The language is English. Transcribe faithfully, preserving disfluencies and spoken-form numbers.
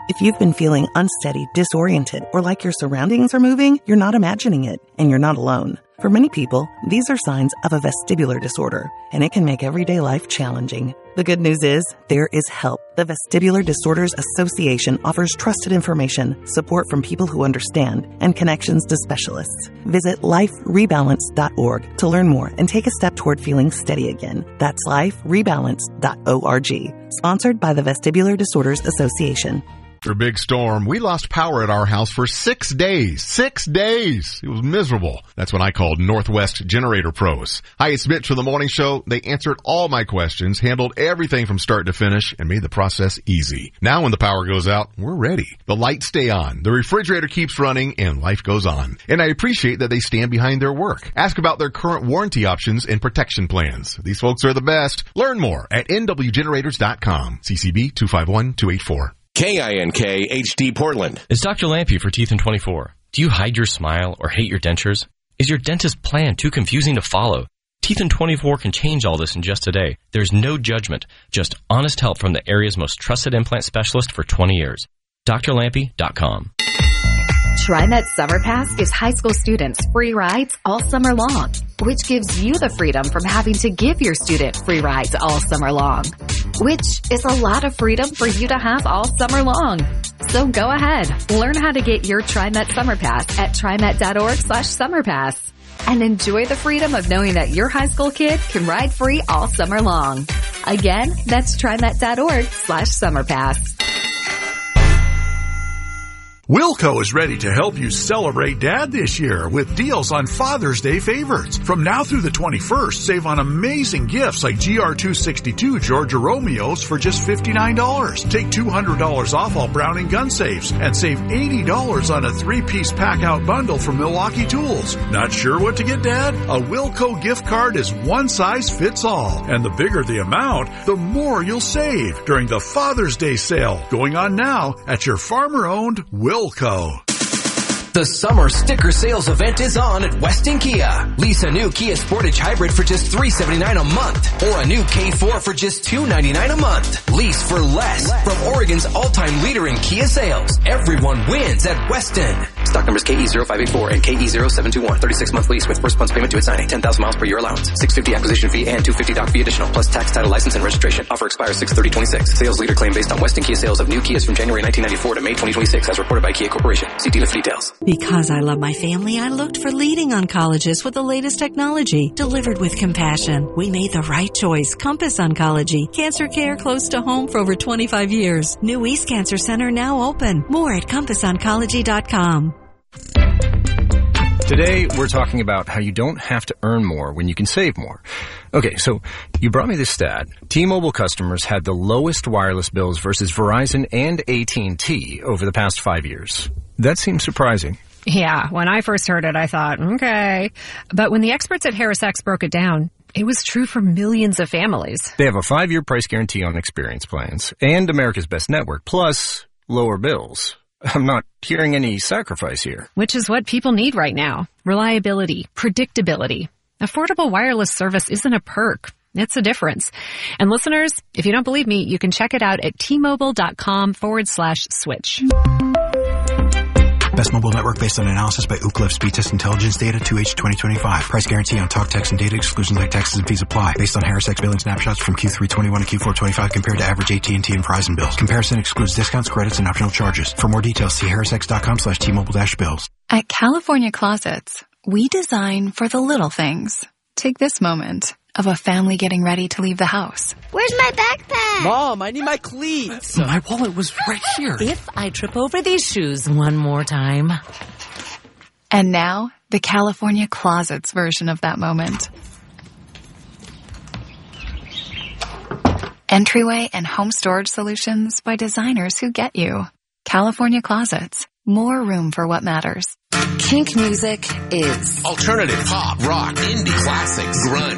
If you've been feeling unsteady, disoriented, or like your surroundings are moving, you're not imagining it, and you're not alone. For many people, these are signs of a vestibular disorder, and it can make everyday life challenging. The good news is, there is help. The Vestibular Disorders Association offers trusted information, support from people who understand, and connections to specialists. Visit life rebalance dot org to learn more and take a step toward feeling steady again. That's life rebalance dot org. Sponsored by the Vestibular Disorders Association. After a big storm, we lost power at our house for six days. Six days! It was miserable. That's when I called Northwest Generator Pros. Hi, it's Mitch from the morning show. They answered all my questions, handled everything from start to finish, and made the process easy. Now when the power goes out, we're ready. The lights stay on, the refrigerator keeps running, and life goes on. And I appreciate that they stand behind their work. Ask about their current warranty options and protection plans. These folks are the best. Learn more at N W generators dot com. C C B two five one two eight four. K I N K H D Portland. It's Doctor Lampy for Teeth in twenty-four. Do you hide your smile or hate your dentures? Is your dentist's plan too confusing to follow? Teeth in twenty-four can change all this in just a day. There's no judgment, just honest help from the area's most trusted implant specialist for twenty years. D R lampy dot com. TriMet Summer Pass gives high school students free rides all summer long, which gives you the freedom from having to give your student free rides all summer long, which is a lot of freedom for you to have all summer long. So go ahead, learn how to get your TriMet Summer Pass at trimet dot org slash summer pass and enjoy the freedom of knowing that your high school kid can ride free all summer long. Again, that's trimet dot org slash summer pass. Wilco is ready to help you celebrate Dad this year with deals on Father's Day favorites. From now through the twenty-first, save on amazing gifts like G R two sixty-two Georgia Romeos for just fifty-nine dollars. Take two hundred dollars off all Browning gun safes and save eighty dollars on a three-piece pack-out bundle from Milwaukee Tools. Not sure what to get, Dad? A Wilco gift card is one size fits all. And the bigger the amount, the more you'll save during the Father's Day sale going on now at your farmer-owned Wilco. Wilco. The summer sticker sales event is on at Weston Kia. Lease a new Kia Sportage Hybrid for just three hundred seventy-nine dollars a month or a new K four for just two hundred ninety-nine dollars a month. Lease for less from Oregon's all-time leader in Kia sales. Everyone wins at Weston. Stock numbers K E zero five eight four and K E zero seven two one. thirty-six month lease with first month's payment due at signing. ten thousand miles per year allowance. six hundred fifty dollars acquisition fee and two hundred fifty dollars doc fee additional plus tax, title, license, and registration. Offer expires six thirty twenty-six. Sales leader claim based on Weston Kia sales of new Kias from January nineteen ninety-four to May twenty twenty-six as reported by Kia Corporation. See dealer for details. Because I love my family, I looked for leading oncologists with the latest technology, delivered with compassion. We made the right choice. Compass Oncology. Cancer care close to home for over twenty-five years. New East Cancer Center now open. More at compass oncology dot com. Today, we're talking about how you don't have to earn more when you can save more. Okay, so you brought me this stat. T-Mobile customers had the lowest wireless bills versus Verizon and A T and T over the past five years. That seems surprising. Yeah, when I first heard it, I thought, okay. But when the experts at HarrisX broke it down, it was true for millions of families. They have a five-year price guarantee on experience plans and America's Best Network, plus lower bills. I'm not hearing any sacrifice here. Which is what people need right now. Reliability, predictability. Affordable wireless service isn't a perk. It's a difference. And listeners, if you don't believe me, you can check it out at T-Mobile.com forward slash switch. Best mobile network based on analysis by Ookla Speed Test Intelligence data two H twenty twenty-five. Price guarantee on talk, text, and data. Exclusions like taxes and fees apply. Based on HarrisX billing snapshots from Q three twenty-one to Q four twenty-five compared to average A T and T and Verizon bills. Comparison excludes discounts, credits, and optional charges. For more details, see harrisx.com slash T-Mobile dash bills. At California Closets, we design for the little things. Take this moment of a family getting ready to leave the house. Where's my backpack? Mom, I need my cleats. My wallet was right here. If I trip over these shoes one more time. And now, the California Closets version of that moment. Entryway and home storage solutions by designers who get you. California Closets. More room for what matters. Kink music is alternative, pop, rock, indie, classics, grunge,